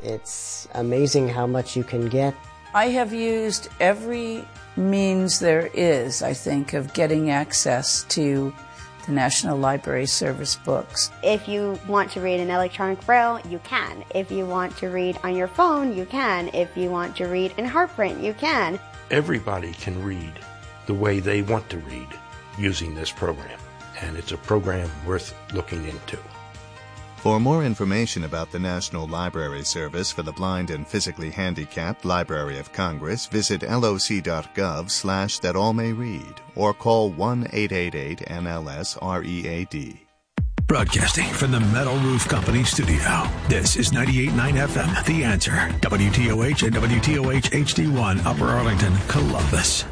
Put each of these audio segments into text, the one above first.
It's amazing how much you can get. I have used every means there is, I think, of getting access to the National Library Service books. If you want to read in electronic braille, you can. If you want to read on your phone, you can. If you want to read in heartprint, you can. Everybody can read the way they want to read using this program, and it's a program worth looking into. For more information about the National Library Service for the Blind and Physically Handicapped Library of Congress, visit loc.gov/thatallmayread or call 1-888-NLS-READ. Broadcasting from the Metal Roof Company studio, this is 98.9 FM, The Answer, WTOH and WTOH HD1, Upper Arlington, Columbus.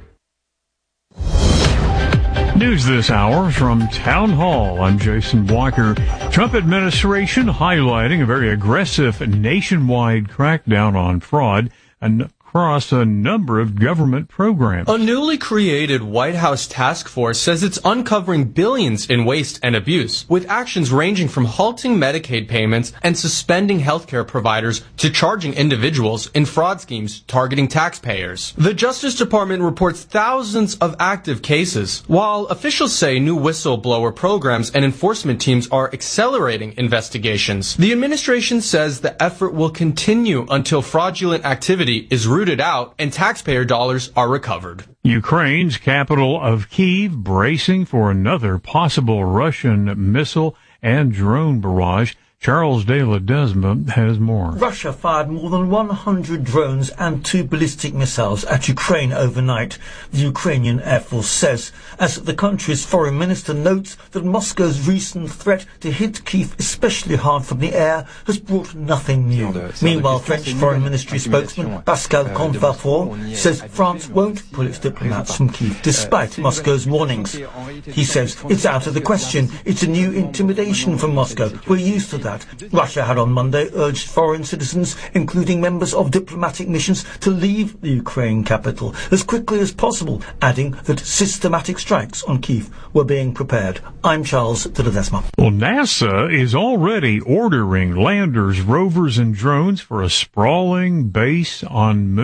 News this hour from Town Hall. I'm Jason Blocker. Trump administration highlighting a very aggressive nationwide crackdown on fraud and across a number of government programs. A newly created White House task force says it's uncovering billions in waste and abuse, with actions ranging from halting Medicaid payments and suspending healthcare providers to charging individuals in fraud schemes targeting taxpayers. The Justice Department reports thousands of active cases, while officials say new whistleblower programs and enforcement teams are accelerating investigations. The administration says the effort will continue until fraudulent activity is rooted out and taxpayer dollars are recovered. Ukraine's capital of Kyiv bracing for another possible Russian missile and drone barrage. Charles De Ledesma has more. Russia fired more than 100 drones and 2 ballistic missiles at Ukraine overnight, the Ukrainian Air Force says, as the country's foreign minister notes that Moscow's recent threat to hit Kyiv especially hard from the air has brought nothing new. Meanwhile, French Foreign Ministry spokesman Pascal Canfin says France won't pull its diplomats from Kyiv despite Moscow's warnings. He says it's out of the question. It's a new intimidation from Moscow. We're used to that. Russia had on Monday urged foreign citizens, including members of diplomatic missions, to leave the Ukraine capital as quickly as possible, adding that systematic strikes on Kyiv were being prepared. I'm Charles de Ledesma. Well, NASA is already ordering landers, rovers, and drones for a sprawling base on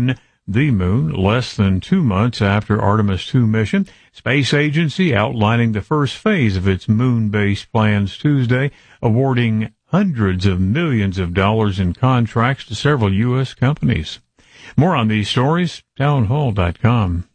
the moon, less than 2 months after Artemis II mission. Space Agency outlining the first phase of its moon-based plans Tuesday, awarding hundreds of millions of dollars in contracts to several U.S. companies. More on these stories, townhall.com.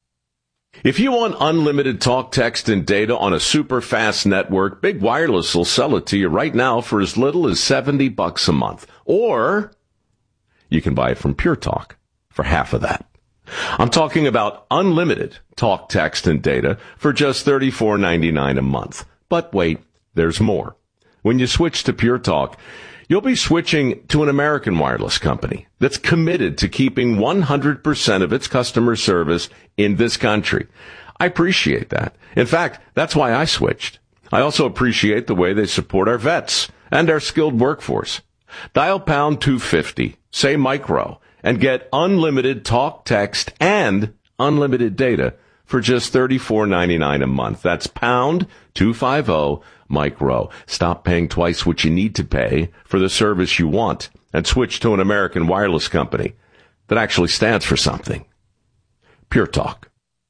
If you want unlimited talk, text, and data on a super fast network, Big Wireless will sell it to you right now for as little as $70 a month. Or you can buy it from Pure Talk for half of that. I'm talking about unlimited talk, text, and data for just $34.99 a month. But wait, there's more. When you switch to Pure Talk, you'll be switching to an American wireless company that's committed to keeping 100% of its customer service in this country. I appreciate that. In fact, that's why I switched. I also appreciate the way they support our vets and our skilled workforce. Dial pound 250, say micro, and get unlimited talk, text, and unlimited data for just $34.99 a month. That's pound 250 micro. Stop paying twice what you need to pay for the service you want and switch to an American wireless company that actually stands for something. Pure Talk.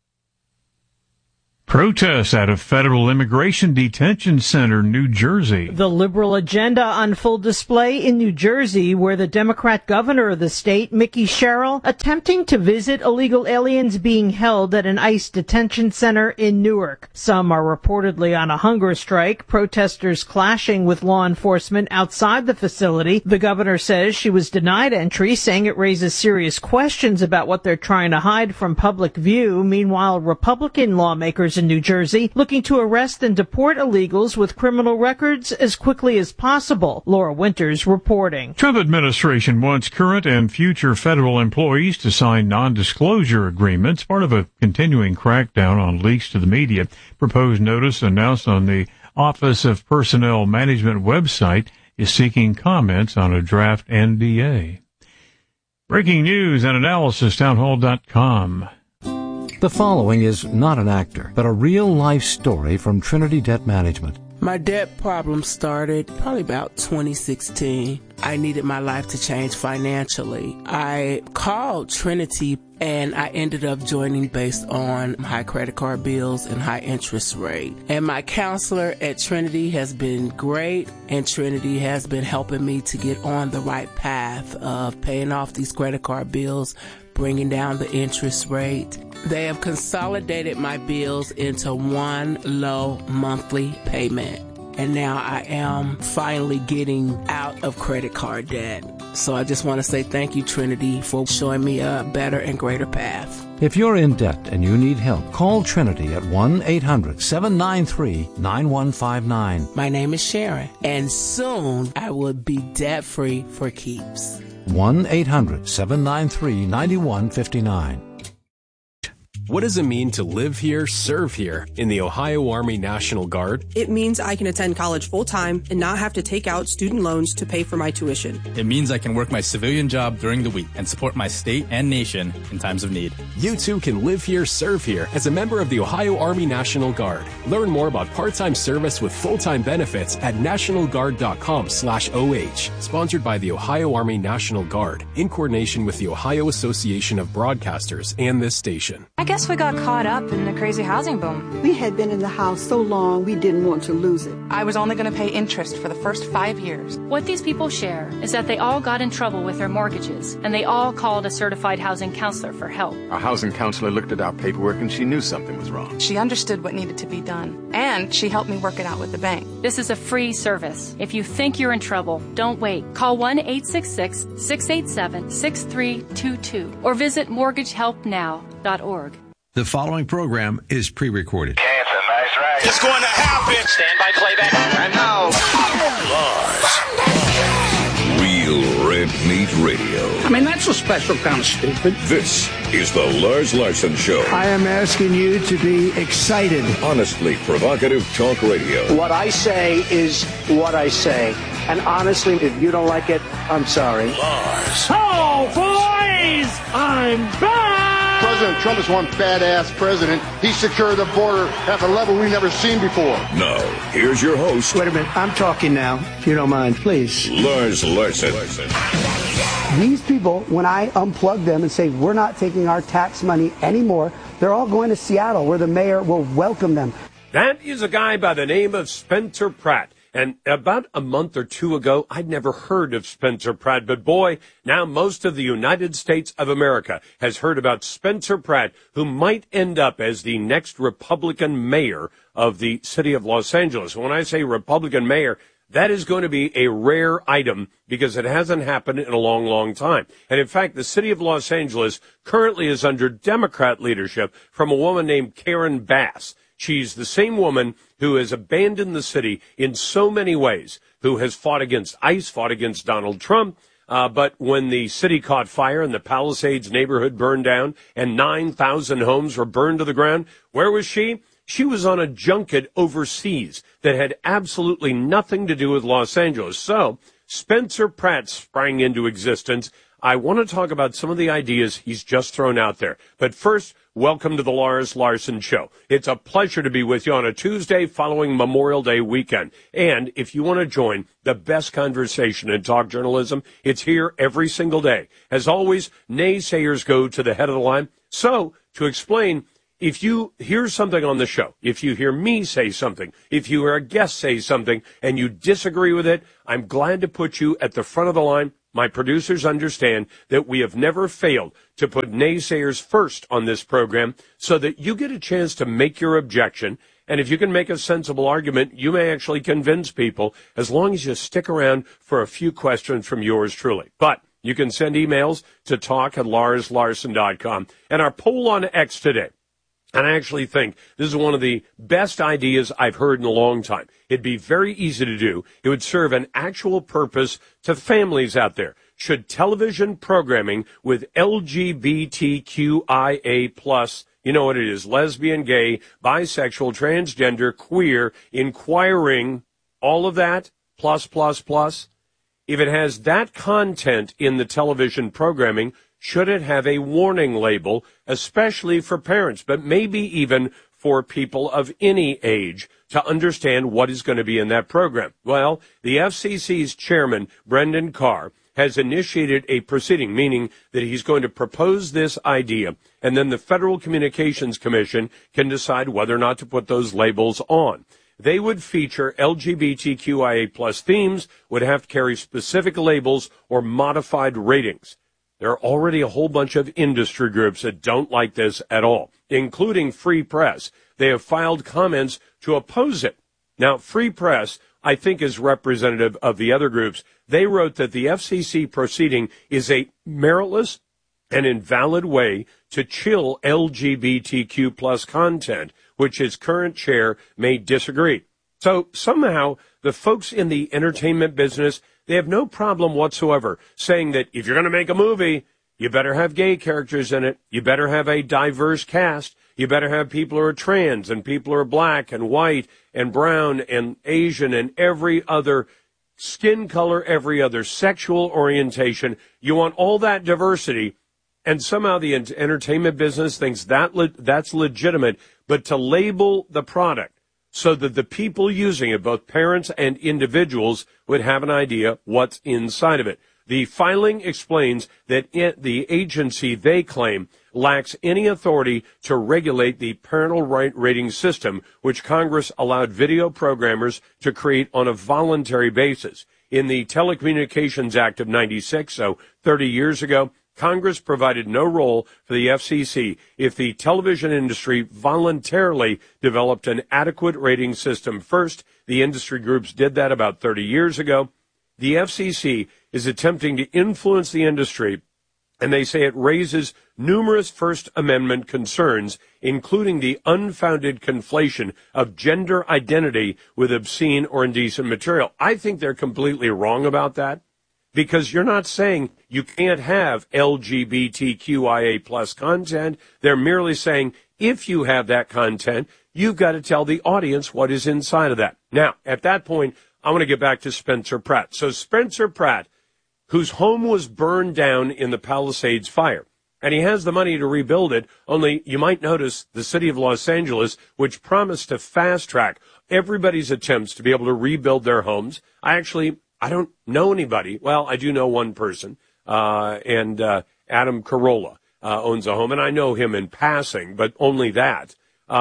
Protests at a federal immigration detention center, New Jersey. The liberal agenda on full display in New Jersey, where the Democrat governor of the state, Mickey Sherrill, attempting to visit illegal aliens being held at an ICE detention center in Newark. Some are reportedly on a hunger strike, protesters clashing with law enforcement outside the facility. The governor says she was denied entry, saying it raises serious questions about what they're trying to hide from public view. Meanwhile, Republican lawmakers in New Jersey looking to arrest and deport illegals with criminal records as quickly as possible. Laura Winters reporting. Trump administration wants current and future federal employees to sign non-disclosure agreements, part of a continuing crackdown on leaks to the media. Proposed notice announced on the Office of Personnel Management website is seeking comments on a draft NDA. Breaking news and analysis, townhall.com. The following is not an actor, but a real-life story from Trinity Debt Management. My debt problem started probably about 2016. I needed my life to change financially. I called Trinity and I ended up joining based on high credit card bills and high interest rate. And my counselor at Trinity has been great, and Trinity has been helping me to get on the right path of paying off these credit card bills, bringing down the interest rate. They have consolidated my bills into one low monthly payment. And now I am finally getting out of credit card debt. So I just want to say thank you, Trinity, for showing me a better and greater path. If you're in debt and you need help, call Trinity at 1-800-793-9159. My name is Sharon, and soon I will be debt-free for keeps. 1-800-793-9159. What does it mean to live here, serve here in the Ohio Army National Guard? It means I can attend college full-time and not have to take out student loans to pay for my tuition. It means I can work my civilian job during the week and support my state and nation in times of need. You too can live here, serve here as a member of the Ohio Army National Guard. Learn more about part-time service with full-time benefits at nationalguard.com/OH. Sponsored by the Ohio Army National Guard in coordination with the Ohio Association of Broadcasters and this station. I guess we got caught up in the crazy housing boom. We had been in the house so long we didn't want to lose it. I was only going to pay interest for the first 5 years. What these people share is that they all got in trouble with their mortgages, and they all called a certified housing counselor for help. Our housing counselor looked at our paperwork and she knew something was wrong. She understood what needed to be done, and she helped me work it out with the bank. This is a free service. If you think you're in trouble, don't wait. Call 1-866-687-6322 or visit mortgagehelpnow.org. The following program is pre-recorded. It's going to happen. Stand by playback. And now, Real Red Meat Radio. I mean, that's a special kind of stupid. This is the Lars Larson Show. I am asking you to be excited. Honestly provocative talk radio. What I say is what I say. And honestly, if you don't like it, I'm sorry. Lars. Oh, boys! I'm back! President Trump is one badass president. He secured the border at a level we've never seen before. Now, here's your host. Wait a minute. I'm talking now, if you don't mind, please. Lars Larson. These people, when I unplug them and say, we're not taking our tax money anymore, they're all going to Seattle, where the mayor will welcome them. That is a guy by the name of Spencer Pratt. And about a month or two ago, I'd never heard of Spencer Pratt. But boy, now most of the United States of America has heard about Spencer Pratt, who might end up as the next Republican mayor of the city of Los Angeles. When I say Republican mayor, that is going to be a rare item because it hasn't happened in a long, long time. And in fact, the city of Los Angeles currently is under Democrat leadership from a woman named Karen Bass. She's the same woman who has abandoned the city in so many ways, who has fought against ICE, fought against Donald Trump. But when the city caught fire and the Palisades neighborhood burned down and 9,000 homes were burned to the ground, where was she? She was on a junket overseas that had absolutely nothing to do with Los Angeles. So Spencer Pratt sprang into existence. I want to talk about some of the ideas he's just thrown out there. But first, welcome to the Lars Larson Show. It's a pleasure to be with you on a Tuesday following Memorial Day weekend. And if you want to join the best conversation in talk journalism, it's here every single day. As always, naysayers go to the head of the line. So, to explain, if you hear something on the show, if you hear me say something, if you hear a guest say something, and you disagree with it, I'm glad to put you at the front of the line. My producers understand that we have never failed to put naysayers first on this program so that you get a chance to make your objection. And if you can make a sensible argument, you may actually convince people as long as you stick around for a few questions from yours truly. But you can send emails to talk@larslarson.com. And our poll on X today, and I actually think this is one of the best ideas I've heard in a long time. It'd be very easy to do. It would serve an actual purpose to families out there. Should television programming with LGBTQIA+, you know what it is, lesbian, gay, bisexual, transgender, queer, inquiring, all of that, plus, if it has that content in the television programming, should it have a warning label, especially for parents, but maybe even for people of any age to understand what is going to be in that program. Well, the FCC's chairman, Brendan Carr, has initiated a proceeding, meaning that he's going to propose this idea, and then the Federal Communications Commission can decide whether or not to put those labels on. They would feature LGBTQIA plus themes, would have to carry specific labels or modified ratings. There are already a whole bunch of industry groups that don't like this at all, including Free Press. They have filed comments to oppose it. Now, Free Press, I think, is representative of the other groups. They wrote that the FCC proceeding is a meritless and invalid way to chill LGBTQ plus content, which its current chair may disagree. So somehow the folks in the entertainment business, they have no problem whatsoever saying that if you're going to make a movie, you better have gay characters in it. You better have a diverse cast. You better have people who are trans and people who are black and white and brown and Asian and every other skin color, every other sexual orientation. You want all that diversity. And somehow the entertainment business thinks that's legitimate. But to label the product so that the people using it, both parents and individuals, would have an idea what's inside of it. The filing explains that the agency, they claim, lacks any authority to regulate the parental rating system, which Congress allowed video programmers to create on a voluntary basis. In the Telecommunications Act of 96, so 30 years ago, Congress provided no role for the FCC if the television industry voluntarily developed an adequate rating system first. The industry groups did that about 30 years ago. The FCC is attempting to influence the industry, and they say it raises numerous First Amendment concerns, including the unfounded conflation of gender identity with obscene or indecent material. I think they're completely wrong about that, because you're not saying you can't have LGBTQIA plus content. They're merely saying if you have that content, you've got to tell the audience what is inside of that. Now, at that point, I want to get back to Spencer Pratt. So Spencer Pratt, whose home was burned down in the Palisades fire, and he has the money to rebuild it, only you might notice the city of Los Angeles, which promised to fast-track everybody's attempts to be able to rebuild their homes. I don't know anybody. Well, I do know one person, and Adam Carolla owns a home, and I know him in passing, but only that.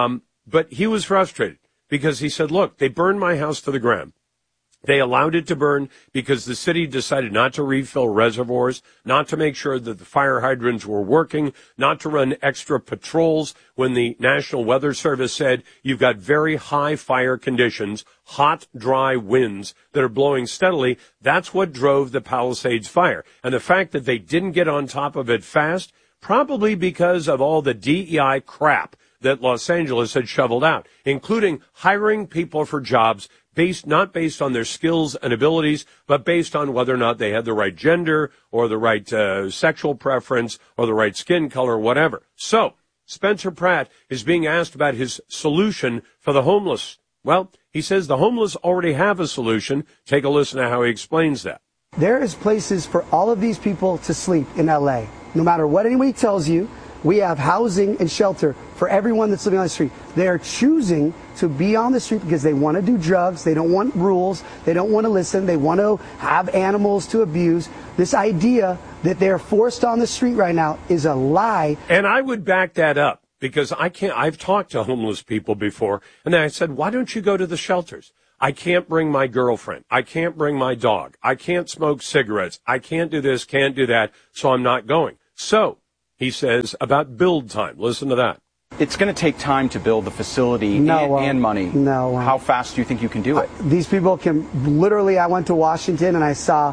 But he was frustrated because he said, look, they burned my house to the ground. They allowed it to burn because the city decided not to refill reservoirs, not to make sure that the fire hydrants were working, not to run extra patrols when the National Weather Service said you've got very high fire conditions, hot, dry winds that are blowing steadily. That's what drove the Palisades fire. And the fact that they didn't get on top of it fast, probably because of all the DEI crap that Los Angeles had shoveled out, including hiring people for jobs not based on their skills and abilities, but based on whether or not they had the right gender or the right sexual preference or the right skin color, whatever. So Spencer Pratt is being asked about his solution for the homeless. Well, he says the homeless already have a solution. Take a listen to how he explains that. There is places for all of these people to sleep in L.A. No matter what anybody tells you, we have housing and shelter for everyone that's living on the street. They are choosing to be on the street because they want to do drugs. They don't want rules. They don't want to listen. They want to have animals to abuse. This idea that they're forced on the street right now is a lie. And I would back that up because I've talked to homeless people before, and I said, why don't you go to the shelters? I can't bring my girlfriend. I can't bring my dog. I can't smoke cigarettes. I can't do this, can't do that, so I'm not going. So he says about build time. Listen to that. It's going to take time to build the facility and money. No. How fast do you think you can do it? These people can literally, I went to Washington and I saw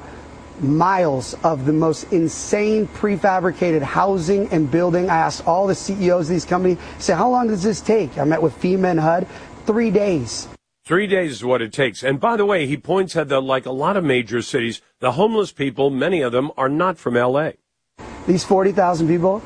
miles of the most insane prefabricated housing and building. I asked all the CEOs of these companies, I said, how long does this take? I met with FEMA and HUD. 3 days. 3 days is what it takes. And by the way, he points out that like a lot of major cities, the homeless people, many of them are not from L.A. These 40,000 people,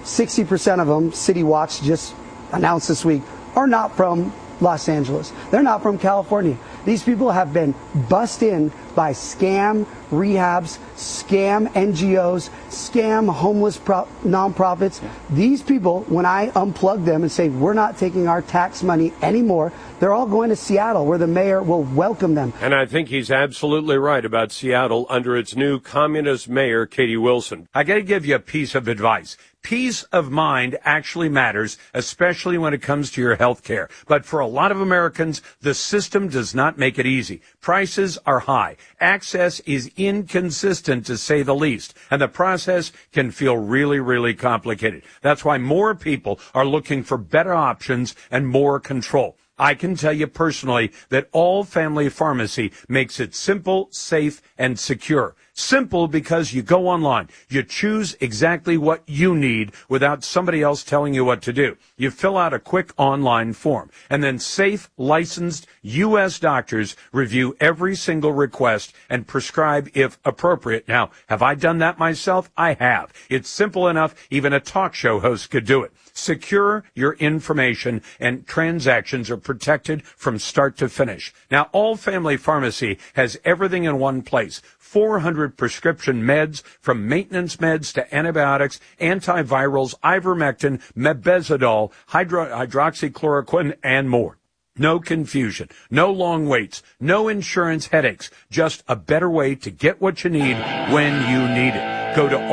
60% of them, City Watch just announced this week, are not from Los Angeles. They're not from California. These people have been bussed in by scam rehabs, scam NGOs, scam homeless nonprofits. These people, when I unplug them and say, we're not taking our tax money anymore, they're all going to Seattle, where the mayor will welcome them. And I think he's absolutely right about Seattle under its new communist mayor, Katie Wilson. I got to give you a piece of advice. Peace of mind actually matters, especially when it comes to your health care. But for a lot of Americans, the system does not make it easy. Prices are high. Access is inconsistent, to say the least. And the process can feel really, really complicated. That's why more people are looking for better options and more control. I can tell you personally that All Family Pharmacy makes it simple, safe, and secure. Simple because you go online. You choose exactly what you need without somebody else telling you what to do. You fill out a quick online form. And then safe, licensed U.S. doctors review every single request and prescribe if appropriate. Now, have I done that myself? I have. It's simple enough, even a talk show host could do it. Secure your information, and transactions are protected from start to finish. Now, All Family Pharmacy has everything in one place. 400 prescription meds, from maintenance meds to antibiotics, antivirals, ivermectin, mebendazole, hydroxychloroquine, and more. No confusion, no long waits, no insurance headaches, just a better way to get what you need when you need it. Go to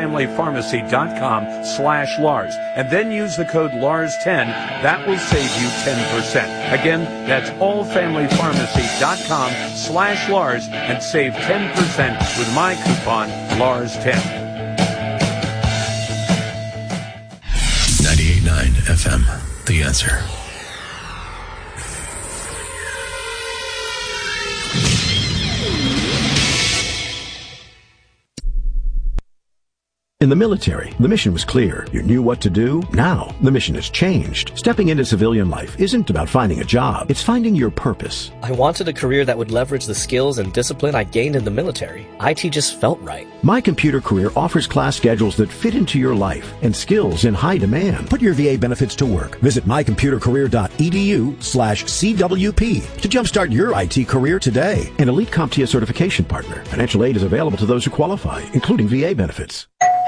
allfamilypharmacy.com/Lars and then use the code LARS10. That will save you 10%. Again, that's allfamilypharmacy.com/Lars and save 10% with my coupon LARS10. 98.9 FM, The Answer. In the military, the mission was clear. You knew what to do. Now, the mission has changed. Stepping into civilian life isn't about finding a job. It's finding your purpose. I wanted a career that would leverage the skills and discipline I gained in the military. IT just felt right. My Computer Career offers class schedules that fit into your life and skills in high demand. Put your VA benefits to work. Visit mycomputercareer.edu/CWP to jumpstart your IT career today. An Elite CompTIA certification partner. Financial aid is available to those who qualify, including VA benefits.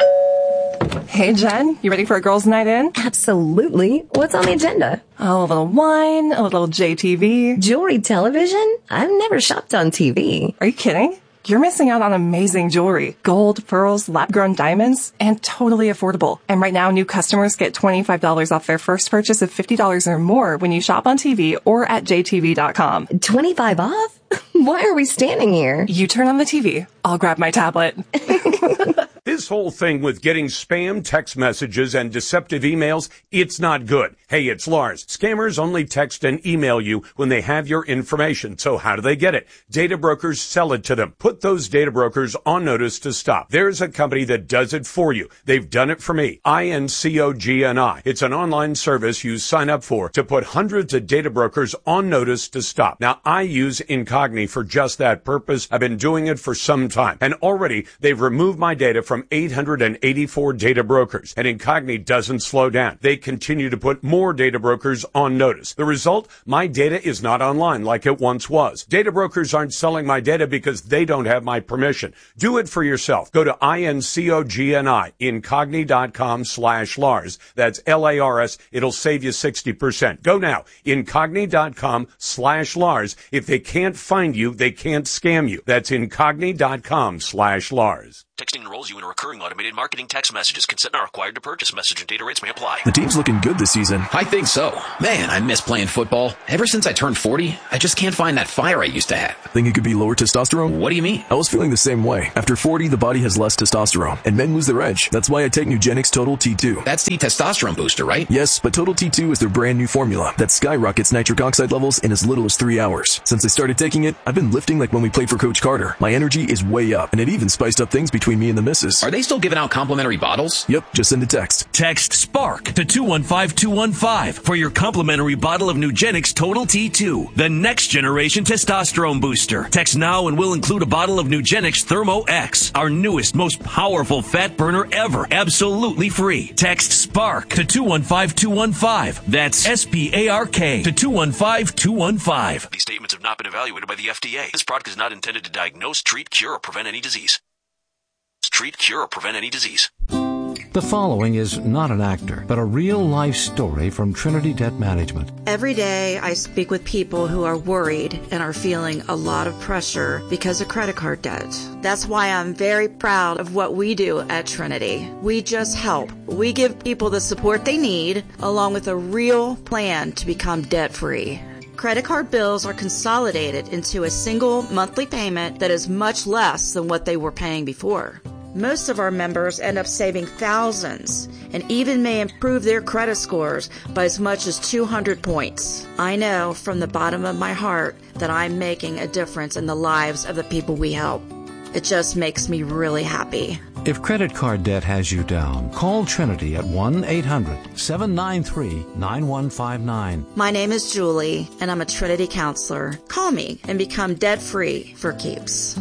Hey, Jen, you ready for a girls' night in? Absolutely. What's on the agenda? Oh, a little wine, a little JTV. Jewelry television? I've never shopped on TV. Are you kidding? You're missing out on amazing jewelry. Gold, pearls, lab-grown diamonds, and totally affordable. And right now, new customers get $25 off their first purchase of $50 or more when you shop on TV or at jtv.com. 25 off? Why are we standing here? You turn on the TV. I'll grab my tablet. This whole thing with getting spam text messages and deceptive emails, it's not good. Hey, it's Lars. Scammers only text and email you when they have your information. So how do they get it? Data brokers sell it to them. Put those data brokers on notice to stop. There's a company that does it for you. They've done it for me. INCOGNI. It's an online service you sign up for to put hundreds of data brokers on notice to stop. Now, I use Incogni for just that purpose. I've been doing it for some time. And already, they've removed my data from 884 data brokers. And Incogni doesn't slow down. They continue to put more data brokers on notice. The result? My data is not online like it once was. Data brokers aren't selling my data because they don't have my permission. Do it for yourself. Go to INCOGNI, incogni.com/Lars. That's LARS. It'll save you 60%. Go now, incogni.com/Lars. If they can't find you, they can't scam you. That's incogni.com/Lars. Texting enrolls you in a recurring automated marketing text messages. Consent not required to purchase. Message and data rates may apply. The team's looking good this season. I think so. Man, I miss playing football. Ever since I turned 40, I just can't find that fire I used to have. Think it could be lower testosterone? What do you mean? I was feeling the same way. After 40, the body has less testosterone, and men lose their edge. That's why I take Nugenix Total T2. That's the testosterone booster, right? Yes, but Total T2 is their brand new formula that skyrockets nitric oxide levels in as little as 3 hours. Since I started taking it, I've been lifting like when we played for Coach Carter. My energy is way up, and it even spiced up things between me and the missus. Are they still giving out complimentary bottles? Yep, just send a text. Text SPARK to 215-215 for your complimentary bottle of Nugenix Total T2, the next generation testosterone booster. Text now and we'll include a bottle of Nugenix Thermo X, our newest, most powerful fat burner ever, absolutely free. Text SPARK to 215-215. That's SPARK to 215-215. These statements have not been evaluated by the FDA. This product is not intended to diagnose, treat, cure, or prevent any disease. Treat, cure, or prevent any disease. The following is not an actor, but a real-life story from Trinity Debt Management. Every day I speak with people who are worried and are feeling a lot of pressure because of credit card debt. That's why I'm very proud of what we do at Trinity. We just help. We give people the support they need, along with a real plan to become debt-free. Credit card bills are consolidated into a single monthly payment that is much less than what they were paying before. Most of our members end up saving thousands and even may improve their credit scores by as much as 200 points. I know from the bottom of my heart that I'm making a difference in the lives of the people we help. It just makes me really happy. If credit card debt has you down, call Trinity at 1-800-793-9159. My name is Julie, and I'm a Trinity counselor. Call me and become debt-free for keeps.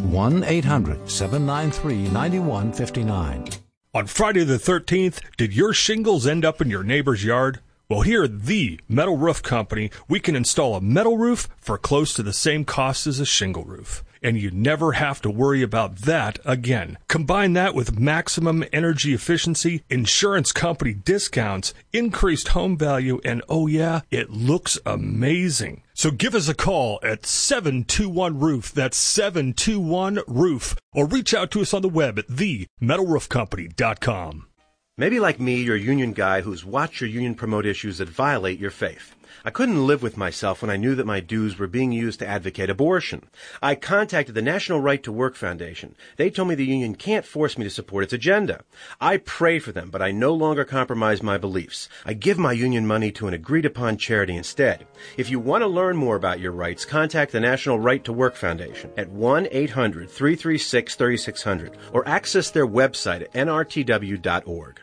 1-800-793-9159. On Friday the 13th, did your shingles end up in your neighbor's yard? Well, here at the Metal Roof Company, we can install a metal roof for close to the same cost as a shingle roof. And you never have to worry about that again. Combine that with maximum energy efficiency, insurance company discounts, increased home value, and oh yeah, it looks amazing. So give us a call at 721-ROOF. That's 721-ROOF. Or reach out to us on the web at themetalroofcompany.com. Maybe like me, you're a union guy who's watched your union promote issues that violate your faith. I couldn't live with myself when I knew that my dues were being used to advocate abortion. I contacted the National Right to Work Foundation. They told me the union can't force me to support its agenda. I pray for them, but I no longer compromise my beliefs. I give my union money to an agreed-upon charity instead. If you want to learn more about your rights, contact the National Right to Work Foundation at 1-800-336-3600 or access their website at nrtw.org.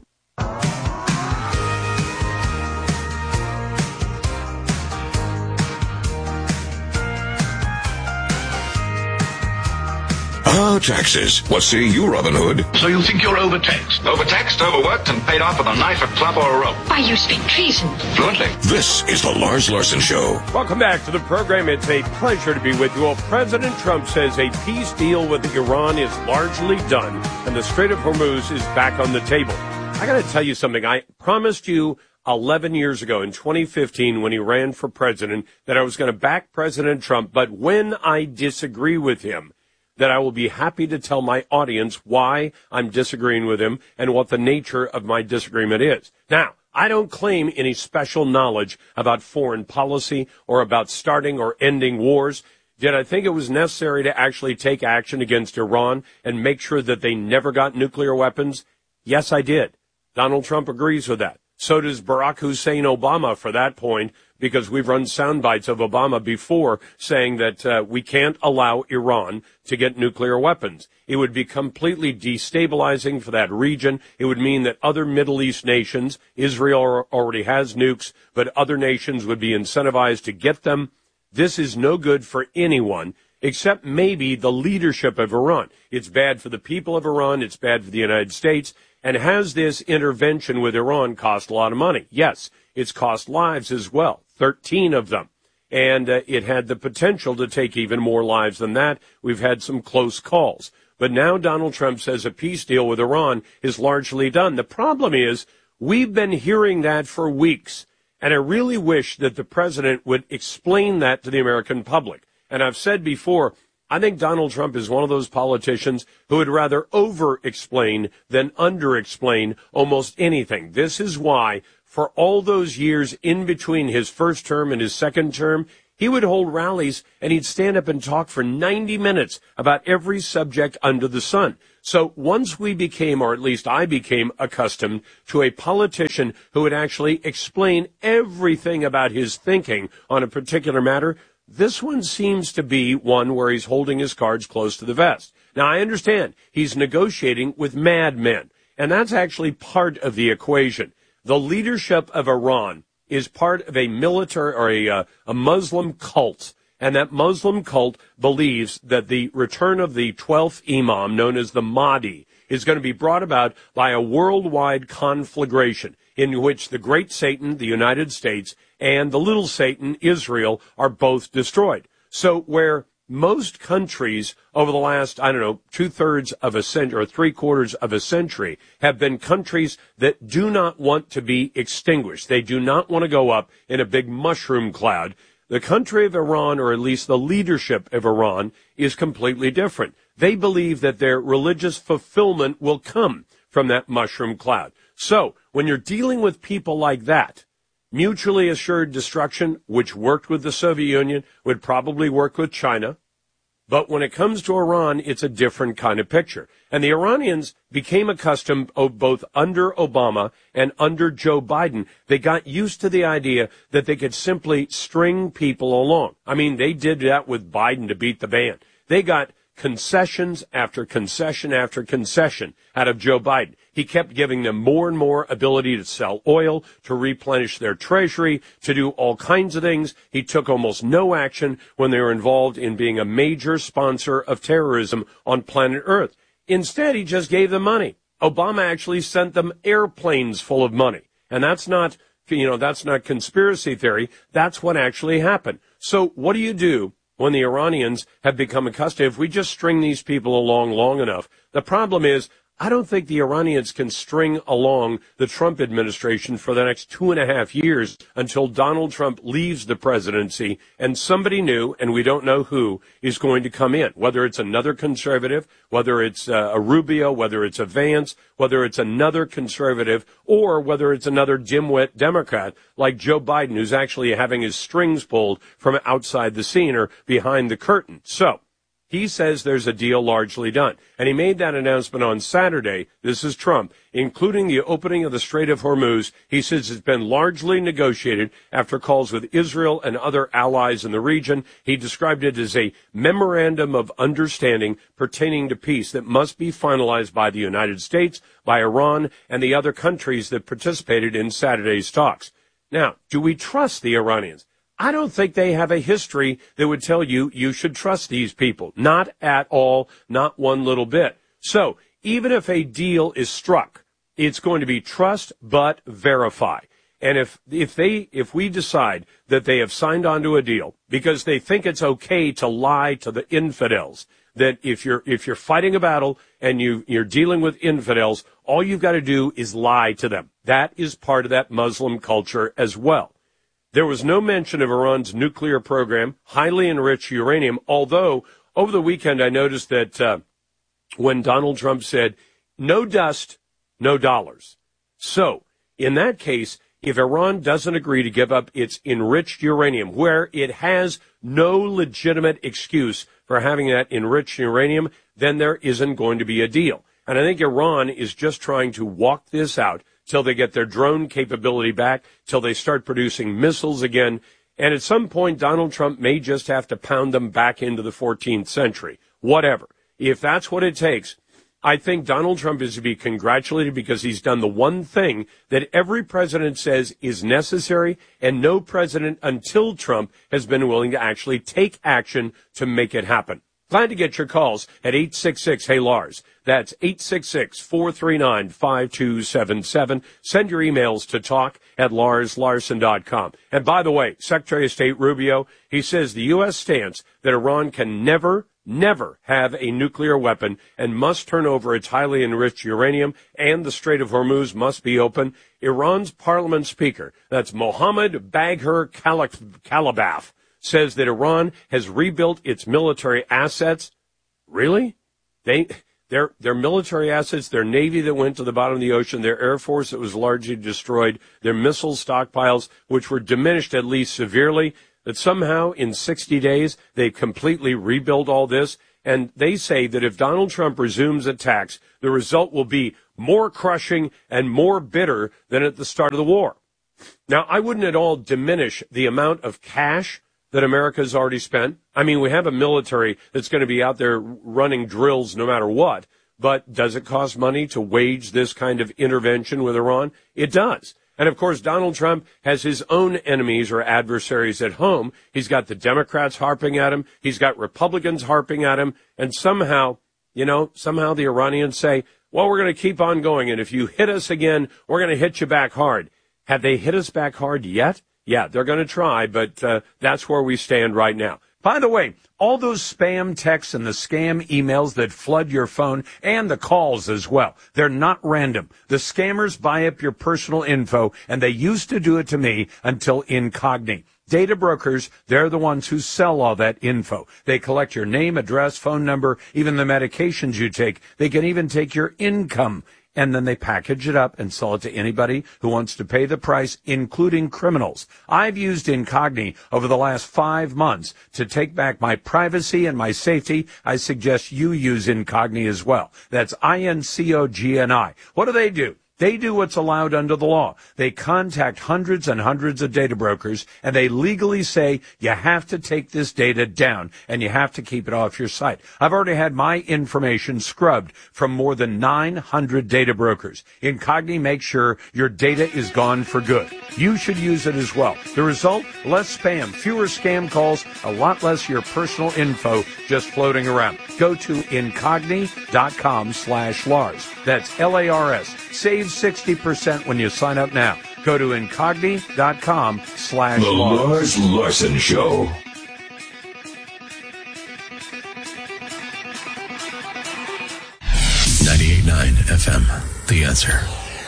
Ah, taxes. What say you, Robin Hood? So you think you're overtaxed? Overtaxed, overworked, and paid off with a knife, a club, or a rope? Why, you speak treason. Fluently. This is the Lars Larson Show. Welcome back to the program. It's a pleasure to be with you. Well, President Trump says a peace deal with Iran is largely done, and the Strait of Hormuz is back on the table. I got to tell you something. I promised you 11 years ago in 2015 when he ran for president that I was going to back President Trump, but when I disagree with him, that I will be happy to tell my audience why I'm disagreeing with him and what the nature of my disagreement is. Now, I don't claim any special knowledge about foreign policy or about starting or ending wars. Did I think it was necessary to actually take action against Iran and make sure that they never got nuclear weapons? Yes, I did. Donald Trump agrees with that. So does Barack Hussein Obama for that point, because we've run sound bites of Obama before saying that we can't allow Iran to get nuclear weapons. It would be completely destabilizing for that region. It would mean that other Middle East nations, Israel already has nukes, but other nations would be incentivized to get them. This is no good for anyone except maybe the leadership of Iran. It's bad for the people of Iran. It's bad for the United States. And has this intervention with Iran cost a lot of money? Yes, it's cost lives as well, 13 of them. And it had the potential to take even more lives than that. We've had some close calls. But now Donald Trump says a peace deal with Iran is largely done. The problem is we've been hearing that for weeks. And I really wish that the president would explain that to the American public. And I've said before, I think Donald Trump is one of those politicians who would rather over-explain than under-explain almost anything. This is why, for all those years in between his first term and his second term, he would hold rallies and he'd stand up and talk for 90 minutes about every subject under the sun. So once we became, or at least I became, accustomed to a politician who would actually explain everything about his thinking on a particular matter, this one seems to be one where he's holding his cards close to the vest. Now, I understand he's negotiating with madmen, and that's actually part of the equation. The leadership of Iran is part of a military or a Muslim cult, and that Muslim cult believes that the return of the 12th Imam, known as the Mahdi, is going to be brought about by a worldwide conflagration in which the great Satan, the United States, and the little Satan, Israel, are both destroyed. So where most countries over the last, 2/3 of a century or 3/4 of a century have been countries that do not want to be extinguished. They do not want to go up in a big mushroom cloud. The country of Iran, or at least the leadership of Iran, is completely different. They believe that their religious fulfillment will come from that mushroom cloud. So when you're dealing with people like that, mutually assured destruction, which worked with the Soviet Union, would probably work with China. But when it comes to Iran, it's a different kind of picture. And the Iranians became accustomed, both under Obama and under Joe Biden, they got used to the idea that they could simply string people along. I mean, they did that with Biden to beat the band. They got concessions after concession after concession out of Joe Biden. He kept giving them more and more ability to sell oil, to replenish their treasury, to do all kinds of things. He took almost no action when they were involved in being a major sponsor of terrorism on planet Earth. Instead, he just gave them money. Obama actually sent them airplanes full of money. And that's not conspiracy theory. That's what actually happened. So what do you do when the Iranians have become accustomed? If we just string these people along long enough, the problem is, I don't think the Iranians can string along the Trump administration for the next 2.5 years until Donald Trump leaves the presidency and somebody new, and we don't know who, is going to come in. Whether it's another conservative, whether it's a Rubio, whether it's a Vance, whether it's another conservative, or whether it's another dimwit Democrat like Joe Biden, who's actually having his strings pulled from outside the scene or behind the curtain. So he says there's a deal largely done. And he made that announcement on Saturday. This is Trump, including the opening of the Strait of Hormuz. He says it's been largely negotiated after calls with Israel and other allies in the region. He described it as a memorandum of understanding pertaining to peace that must be finalized by the United States, by Iran, and the other countries that participated in Saturday's talks. Now, do we trust the Iranians? I don't think they have a history that would tell you you should trust these people. Not at all, not one little bit. So even if a deal is struck, it's going to be trust but verify. And if we decide that they have signed on to a deal because they think it's okay to lie to the infidels, that if you're fighting a battle and you're dealing with infidels, all you've got to do is lie to them. That is part of that Muslim culture as well. There was no mention of Iran's nuclear program, highly enriched uranium, although over the weekend I noticed that when Donald Trump said, no dust, no dollars. So, in that case, if Iran doesn't agree to give up its enriched uranium, where it has no legitimate excuse for having that enriched uranium, then there isn't going to be a deal. And I think Iran is just trying to walk this out till they get their drone capability back, till they start producing missiles again. And at some point, Donald Trump may just have to pound them back into the 14th century. Whatever. If that's what it takes, I think Donald Trump is to be congratulated because he's done the one thing that every president says is necessary, and no president until Trump has been willing to actually take action to make it happen. Glad to get your calls at 866-HEY-LARS. That's 866-439-5277. Send your emails to talk@LarsLarson.com. And by the way, Secretary of State Rubio, he says the U.S. stance that Iran can never have a nuclear weapon and must turn over its highly enriched uranium, and the Strait of Hormuz must be open. Iran's parliament speaker, that's Mohammad Bagher Kalibaf, says that Iran has rebuilt its military assets. Really? Their military assets, their navy that went to the bottom of the ocean, their air force that was largely destroyed, their missile stockpiles, which were diminished at least severely, that somehow in 60 days they completely rebuilt all this. And they say that if Donald Trump resumes attacks, the result will be more crushing and more bitter than at the start of the war. Now, I wouldn't at all diminish the amount of cash that America's already spent? I mean, we have a military that's going to be out there running drills no matter what, but does it cost money to wage this kind of intervention with Iran? It does. And, of course, Donald Trump has his own enemies or adversaries at home. He's got the Democrats harping at him. He's got Republicans harping at him. And somehow the Iranians say, well, we're going to keep on going. And if you hit us again, we're going to hit you back hard. Have they hit us back hard yet? Yeah, they're going to try, but that's where we stand right now. By the way, all those spam texts and the scam emails that flood your phone and the calls as well, they're not random. The scammers buy up your personal info, and they used to do it to me until Incogni. Data brokers, they're the ones who sell all that info. They collect your name, address, phone number, even the medications you take. They can even take your income. And then they package it up and sell it to anybody who wants to pay the price, including criminals. I've used Incogni over the last 5 months to take back my privacy and my safety. I suggest you use Incogni as well. That's INCOGNI. What do? They do what's allowed under the law. They contact hundreds and hundreds of data brokers, and they legally say you have to take this data down and you have to keep it off your site. I've already had my information scrubbed from more than 900 data brokers. Incogni makes sure your data is gone for good. You should use it as well. The result? Less spam, fewer scam calls, a lot less of your personal info just floating around. Go to incogni.com/Lars. That's Lars. Save 60% when you sign up now. Go to incogni.com/Lars. The Lars Larson Show. .9 FM, The Answer.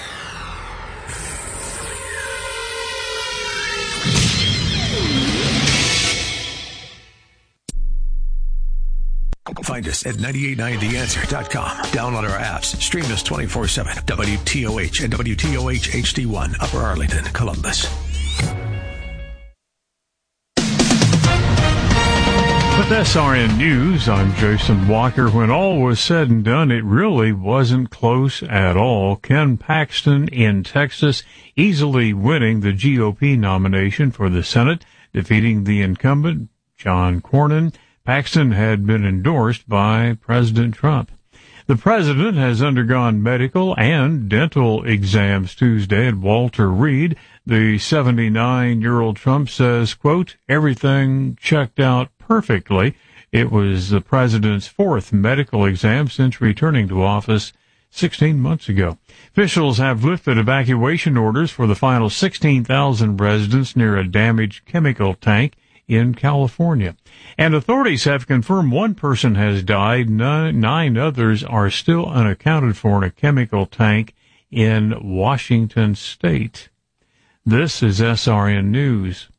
Find us at 989theanswer.com. Download our apps. Stream us 24/7. WTOH and WTOH HD1, Upper Arlington, Columbus. With SRN News, I'm Jason Walker. When all was said and done, it really wasn't close at all. Ken Paxton in Texas easily winning the GOP nomination for the Senate, defeating the incumbent, John Cornyn. Paxton had been endorsed by President Trump. The president has undergone medical and dental exams Tuesday at Walter Reed. The 79-year-old Trump says, quote, everything checked out perfectly. It was the president's fourth medical exam since returning to office 16 months ago. Officials have lifted evacuation orders for the final 16,000 residents near a damaged chemical tank in California. And authorities have confirmed one person has died. Nine others are still unaccounted for in a chemical tank in Washington State. This is SRN News.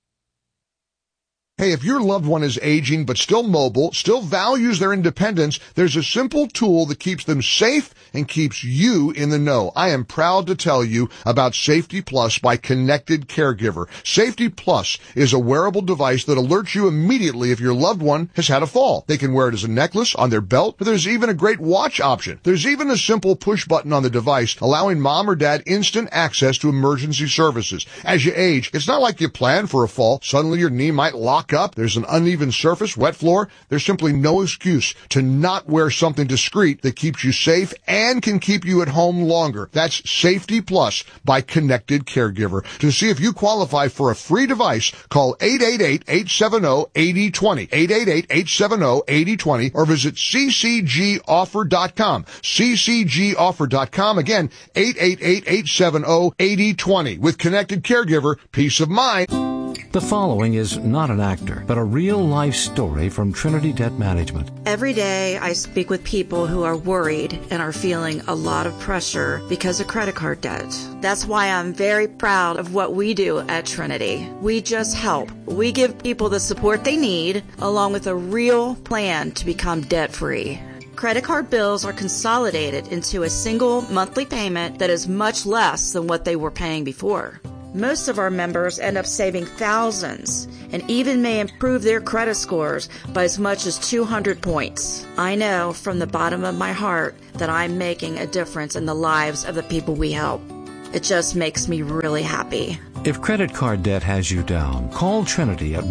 Hey, if your loved one is aging but still mobile, still values their independence, there's a simple tool that keeps them safe and keeps you in the know. I am proud to tell you about Safety Plus by Connected Caregiver. Safety Plus is a wearable device that alerts you immediately if your loved one has had a fall. They can wear it as a necklace, on their belt, but there's even a great watch option. There's even a simple push button on the device allowing mom or dad instant access to emergency services. As you age, it's not like you planned for a fall. Suddenly your knee might lock up. There's an uneven surface, wet floor. There's simply no excuse to not wear something discreet that keeps you safe and can keep you at home longer. That's Safety Plus by Connected Caregiver. To see if you qualify for a free device, call 888-870-8020, 888-870-8020, or visit ccgoffer.com, ccgoffer.com. Again, 888-870-8020. With Connected Caregiver, peace of mind. The following is not an actor, but a real-life story from Trinity Debt Management. Every day I speak with people who are worried and are feeling a lot of pressure because of credit card debt. That's why I'm very proud of what we do at Trinity. We just help. We give people the support they need, along with a real plan to become debt-free. Credit card bills are consolidated into a single monthly payment that is much less than what they were paying before. Most of our members end up saving thousands and even may improve their credit scores by as much as 200 points. I know from the bottom of my heart that I'm making a difference in the lives of the people we help. It just makes me really happy. If credit card debt has you down, call Trinity at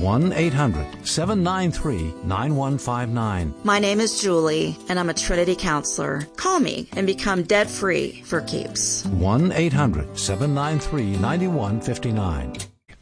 1-800-793-9159. My name is Julie, and I'm a Trinity counselor. Call me and become debt-free for keeps. 1-800-793-9159.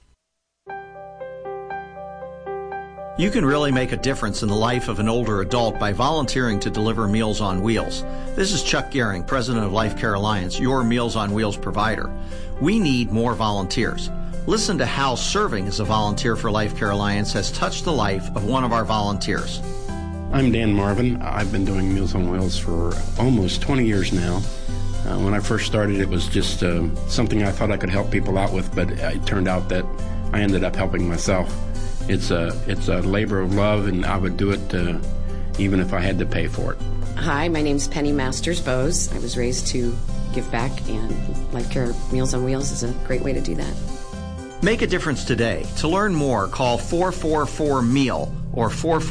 You can really make a difference in the life of an older adult by volunteering to deliver Meals on Wheels. This is Chuck Gehring, president of Life Care Alliance, your Meals on Wheels provider. We need more volunteers. Listen to how serving as a volunteer for Life Care Alliance has touched the life of one of our volunteers. I'm Dan Marvin. I've been doing Meals on Wheels for almost 20 years now. When I first started, it was just something I thought I could help people out with, but it turned out that I ended up helping myself. It's a labor of love, and I would do it even if I had to pay for it. Hi, my name's Penny Masters Bose. I was raised to give back, and Life Care Meals on Wheels is a great way to do that. Make a difference today. To learn more, call 444-MEAL or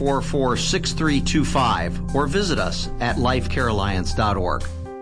444-6325 or visit us at lifecarealliance.org.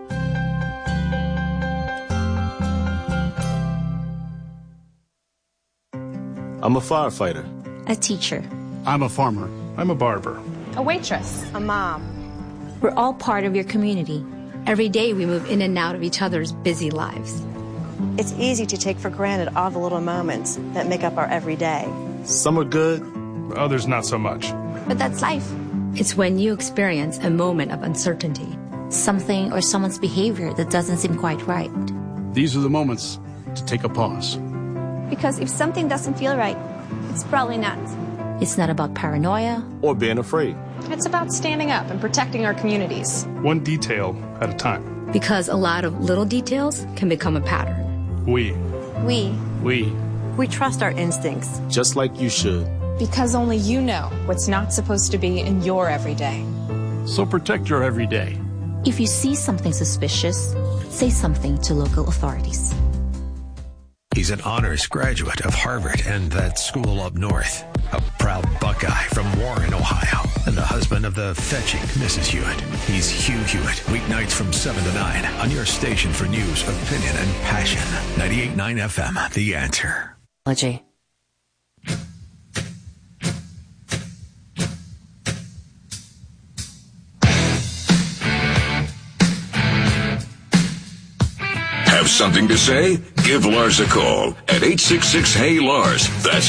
I'm a firefighter. A teacher. I'm a farmer. I'm a barber. A waitress. A mom. We're all part of your community. Every day we move in and out of each other's busy lives. It's easy to take for granted all the little moments that make up our everyday. Some are good, others not so much. But that's life. It's when you experience a moment of uncertainty. Something or someone's behavior that doesn't seem quite right. These are the moments to take a pause. Because if something doesn't feel right, it's probably not. It's not about paranoia or being afraid. It's about standing up and protecting our communities. One detail at a time. Because a lot of little details can become a pattern. We trust our instincts. Just like you should. Because only you know what's not supposed to be in your everyday. So protect your everyday. If you see something suspicious, say something to local authorities. He's an honors graduate of Harvard and that school up north. A proud Buckeye from Warren, Ohio. And the husband of the fetching Mrs. Hewitt. He's Hugh Hewitt. Weeknights from 7 to 9 on your station for news, opinion, and passion. 98.9 FM, The Answer. Have something to say? Give Lars a call at 866-HEY-LARS. That's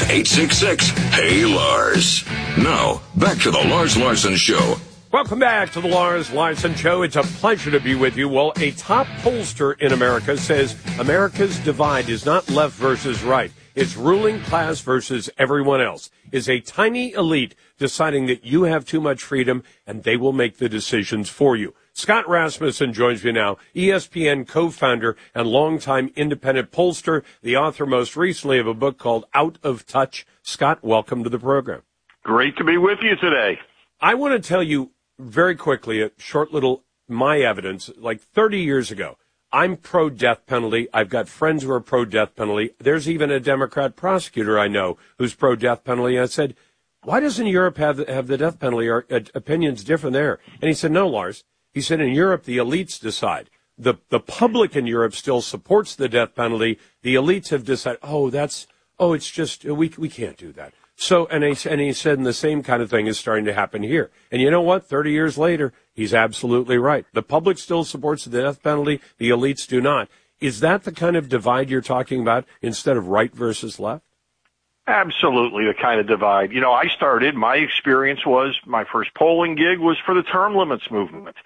866-HEY-LARS. Now, back to the Lars Larson Show. Welcome back to the Lars Larson Show. It's a pleasure to be with you. Well, a top pollster in America says America's divide is not left versus right. It's ruling class versus everyone else. It's a tiny elite deciding that you have too much freedom and they will make the decisions for you. Scott Rasmussen joins me now, ESPN co-founder and longtime independent pollster, the author most recently of a book called Out of Touch. Scott, welcome to the program. Great to be with you today. I want to tell you very quickly a short little my evidence. Like 30 years ago, I'm pro-death penalty. I've got friends who are pro-death penalty. There's even a Democrat prosecutor I know who's pro-death penalty. I said, why doesn't Europe have the death penalty? Are opinions different there? And he said, no, Lars. He said, in Europe, the elites decide. The public in Europe still supports the death penalty. The elites have decided, it's just, we can't do that. So, and he said, and the same kind of thing is starting to happen here. And you know what? 30 years later, he's absolutely right. The public still supports the death penalty. The elites do not. Is that the kind of divide you're talking about instead of right versus left? Absolutely, the kind of divide. You know, my experience was, my first polling gig was for the term limits movement.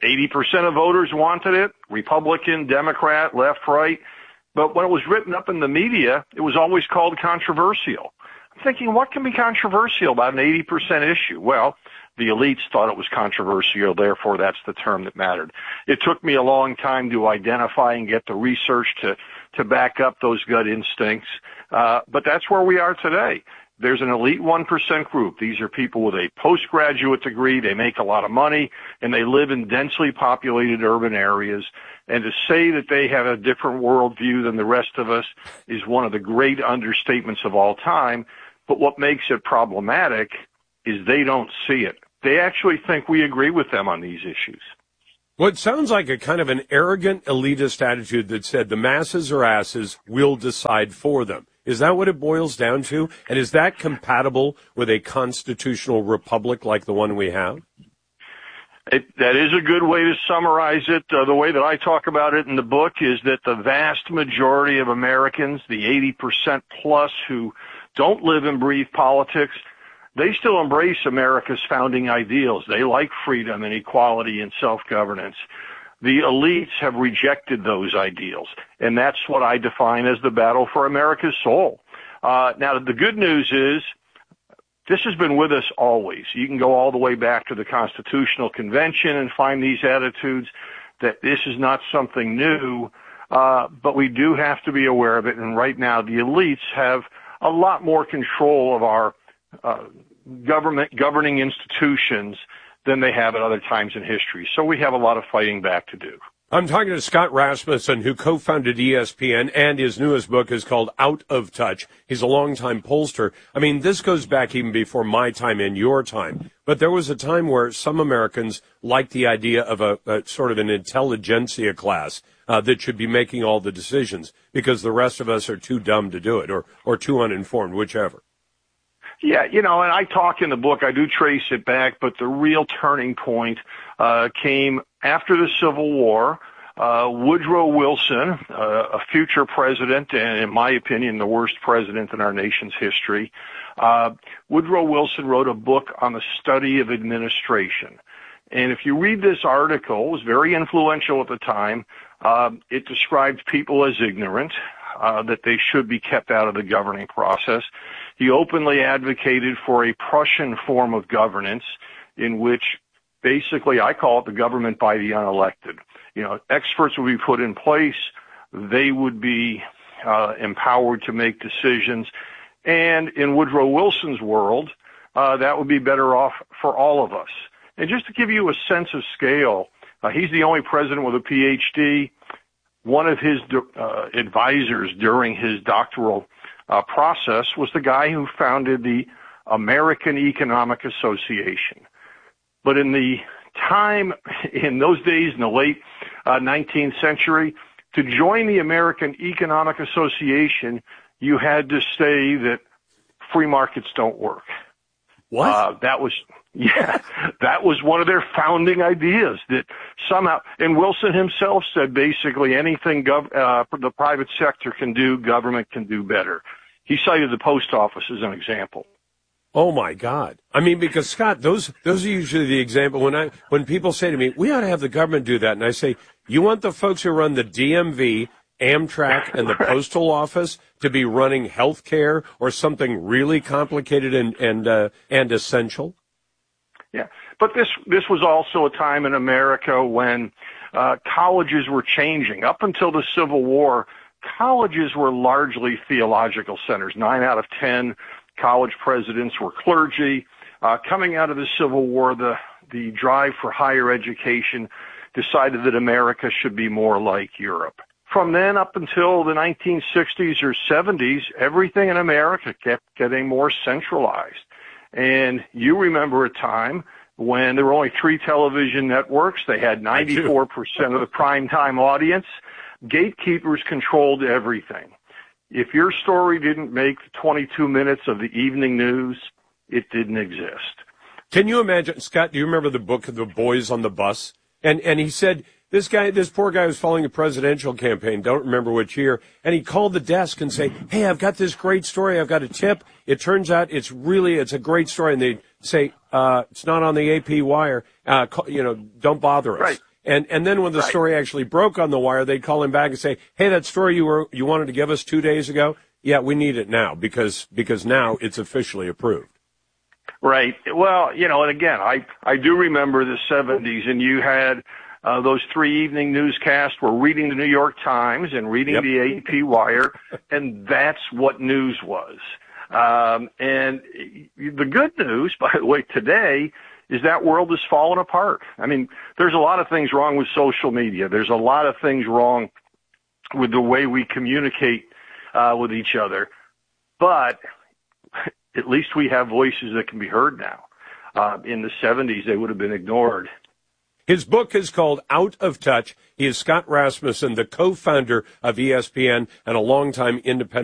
80% of voters wanted it, Republican, Democrat, left, right. But when it was written up in the media, it was always called controversial. I'm thinking, what can be controversial about an 80% issue? Well, the elites thought it was controversial, therefore that's the term that mattered. It took me a long time to identify and get the research to back up those gut instincts. But that's where we are today. There's an elite 1% group. These are people with a postgraduate degree. They make a lot of money, and they live in densely populated urban areas. And to say that they have a different worldview than the rest of us is one of the great understatements of all time. But what makes it problematic is they don't see it. They actually think we agree with them on these issues. Well, it sounds like a kind of an arrogant, elitist attitude that said the masses are asses, we'll decide for them. Is that what it boils down to? And is that compatible with a constitutional republic like the one we have? That is a good way to summarize it. The way that I talk about it in the book is that the vast majority of Americans, the 80% plus who don't live and breathe politics, they still embrace America's founding ideals. They like freedom and equality and self-governance. The elites have rejected those ideals, and that's what I define as the battle for America's soul. Now, the good news is this has been with us always. You can go all the way back to the Constitutional Convention and find these attitudes, that this is not something new, but we do have to be aware of it. And right now, the elites have a lot more control of our governing institutions than they have at other times in history. So we have a lot of fighting back to do. I'm talking to Scott Rasmussen, who co-founded ESPN, and his newest book is called Out of Touch. He's a longtime pollster. I mean, this goes back even before my time and your time. But there was a time where some Americans liked the idea of a sort of an intelligentsia class that should be making all the decisions because the rest of us are too dumb to do it or too uninformed, whichever. Yeah, and I talk in the book, I do trace it back, but the real turning point came after the Civil War. Woodrow Wilson, a future president, and in my opinion, the worst president in our nation's history, Woodrow Wilson wrote a book on the study of administration. And if you read this article, it was very influential at the time. It described people as ignorant, that they should be kept out of the governing process. He openly advocated for a Prussian form of governance in which basically I call it the government by the unelected. Experts would be put in place. They would be empowered to make decisions. And in Woodrow Wilson's world, that would be better off for all of us. And just to give you a sense of scale, he's the only president with a PhD. One of his advisors during his doctoral process was the guy who founded the American Economic Association. But in the time, in those days, in the late 19th century, to join the American Economic Association, you had to say that free markets don't work. What? That was one of their founding ideas, that somehow, and Wilson himself said basically anything the private sector can do, government can do better. He cited the post office as an example. Oh my God. I mean, because Scott, those are usually the example when people say to me, we ought to have the government do that. And I say, you want the folks who run the DMV, Amtrak, and the postal office to be running health care or something really complicated and essential? Yeah. But this was also a time in America when colleges were changing. Up until the Civil War, colleges were largely theological centers. 9 out of 10 college presidents were clergy. Coming out of the Civil War, the drive for higher education decided that America should be more like Europe. From then up until the 1960s or 70s, everything in America kept getting more centralized. And you remember a time when there were only 3 television networks. They had 94% of the primetime audience. Gatekeepers controlled everything. If your story didn't make the 22 minutes of the evening news, it didn't exist. Can you imagine, Scott, do you remember the book, The Boys on the Bus? And he said, this poor guy was following a presidential campaign, don't remember which year, and he called the desk and say, hey, I've got this great story, I've got a tip. It turns out it's a great story. And they say, it's not on the AP wire, don't bother us. Right. And then when the story actually broke on the wire, they'd call him back and say, hey, that story you wanted to give us 2 days ago, yeah, we need it now because now it's officially approved. Right. Well, and again, I do remember the 70s, and you had those 3 evening newscasts were reading the New York Times and reading the AP wire, and that's what news was. And the good news, by the way, today is that world has fallen apart. I mean, there's a lot of things wrong with social media. There's a lot of things wrong with the way we communicate with each other. But at least we have voices that can be heard now. In the 70s, they would have been ignored. His book is called Out of Touch. He is Scott Rasmussen, the co-founder of ESPN and a longtime independent